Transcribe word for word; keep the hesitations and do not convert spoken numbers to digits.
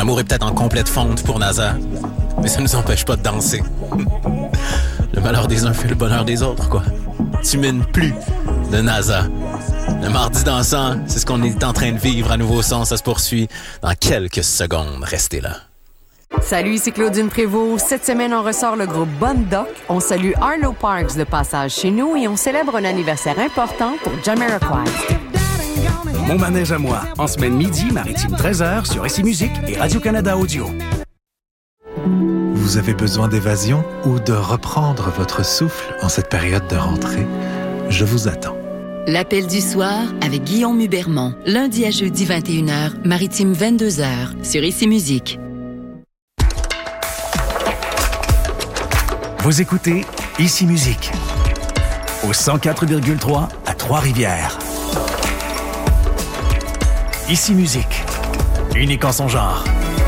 L'amour est peut-être en complète fonte pour NASA, mais ça ne nous empêche pas de danser. Le malheur des uns fait le bonheur des autres, quoi. Tu mines plus de NASA. Le mardi dansant, c'est ce qu'on est en train de vivre à Nouveau Son. Ça se poursuit dans quelques secondes. Restez là. Salut, c'est Claudine Prévost. Cette semaine, on ressort le groupe Bonne Doc. On salue Arlo Parks de passage chez nous et on célèbre un anniversaire important pour Jamiroquai. Mon manège à moi, en semaine midi, maritime treize heures sur Ici Musique et Radio-Canada Audio. Vous avez besoin d'évasion ou de reprendre votre souffle en cette période de rentrée? Je vous attends. L'appel du soir avec Guillaume Hubermont. Lundi à jeudi vingt et une heures, maritime vingt-deux heures sur Ici Musique. Vous écoutez Ici Musique au cent quatre virgule trois à Trois-Rivières. Ici Musique, unique en son genre.